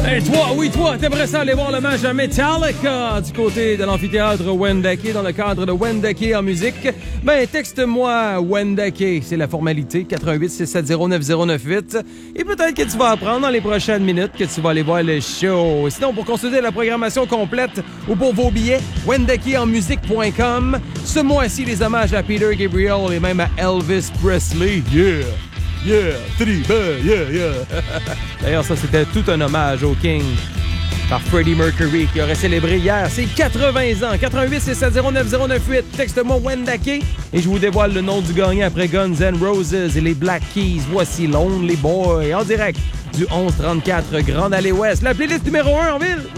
Hey, toi, oui, toi, t'aimerais ça aller voir le match à Metallica du côté de l'amphithéâtre Wendake dans le cadre de Wendake en musique? Ben, texte-moi Wendake, c'est la formalité, 88-670-9098. Et peut-être que tu vas apprendre dans les prochaines minutes que tu vas aller voir le show. Sinon, pour consulter la programmation complète ou pour vos billets, wendakeenmusique.com. Ce mois-ci, les hommages à Peter Gabriel et même à Elvis Presley. Yeah! Yeah, yeah. D'ailleurs, ça, c'était tout un hommage au King par Freddie Mercury qui aurait célébré hier ses 80 ans. 88-670-9098. Texte-moi Wendake et je vous dévoile le nom du gagnant après Guns N' Roses et les Black Keys. Voici Lonely Boy en direct du 1134 Grande Allée Ouest. La playlist numéro 1 en ville.